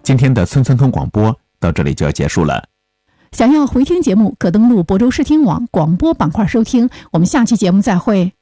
今天的村村通广播到这里就要结束了。 想要回听节目，可登录亳州视听网广播板块收听。我们下期节目再会。